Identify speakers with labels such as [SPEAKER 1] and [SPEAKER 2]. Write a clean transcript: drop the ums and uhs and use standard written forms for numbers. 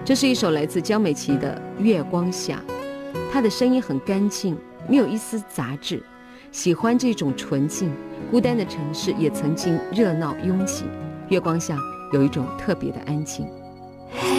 [SPEAKER 1] 这是一首来自江美琪的《月光下》，她的声音很干净，没有一丝杂质，喜欢这种纯净。孤单的城市也曾经热闹拥挤，月光下有一种特别的安静。